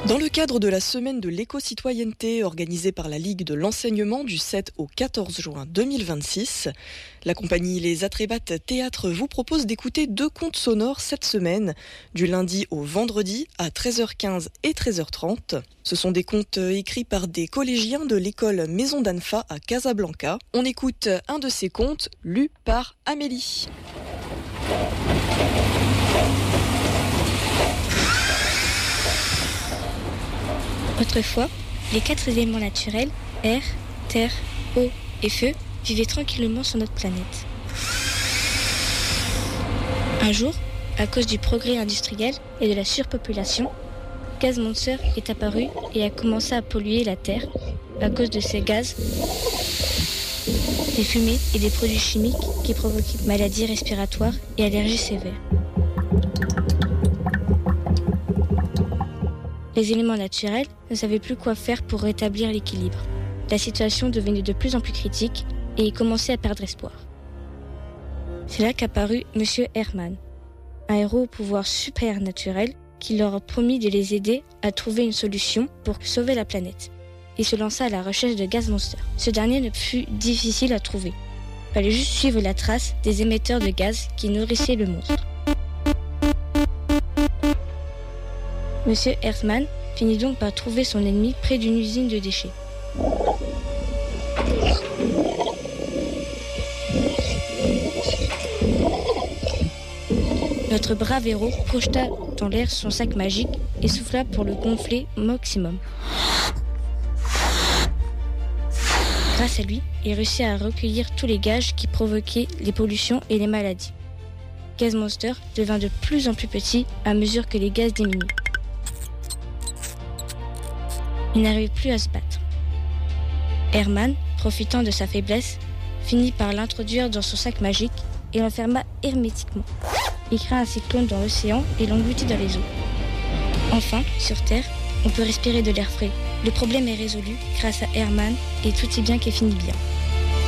Dans le cadre de la semaine de l'éco-citoyenneté organisée par la Ligue de l'enseignement du 7 au 14 juin 2026, la compagnie Les Atrébates Théâtre vous propose d'écouter 2 contes sonores cette semaine, du lundi au vendredi à 13h15 et 13h30. Ce sont des contes écrits par des collégiens de l'école Maison d'Anfa à Casablanca. On écoute un de ces contes lu par Amélie. Autrefois, les 4 éléments naturels, air, terre, eau et feu, vivaient tranquillement sur notre planète. Un jour, à cause du progrès industriel et de la surpopulation, Gaz Monster est apparu et a commencé à polluer la Terre à cause de ces gaz, des fumées et des produits chimiques qui provoquaient maladies respiratoires et allergies sévères. Les éléments naturels ne savaient plus quoi faire pour rétablir l'équilibre. La situation devenait de plus en plus critique et ils commençaient à perdre espoir. C'est là qu'apparut Monsieur Herman, un héros au pouvoir supernaturel qui leur a promis de les aider à trouver une solution pour sauver la planète. Il se lança à la recherche de Gaz Monster. Ce dernier ne fut difficile à trouver. Il fallait juste suivre la trace des émetteurs de gaz qui nourrissaient le monstre. Monsieur Herman finit donc par trouver son ennemi près d'une usine de déchets. Notre brave héros projeta dans l'air son sac magique et souffla pour le gonfler au maximum. Grâce à lui, il réussit à recueillir tous les gaz qui provoquaient les pollutions et les maladies. Gaz Monster devint de plus en plus petit à mesure que les gaz diminuaient. Il n'arrivait plus à se battre. Herman, profitant de sa faiblesse, finit par l'introduire dans son sac magique et l'enferma hermétiquement. Il créa un cyclone dans l'océan et l'engloutit dans les eaux. Enfin, sur Terre, on peut respirer de l'air frais. Le problème est résolu grâce à Herman et tout est bien qui finit bien.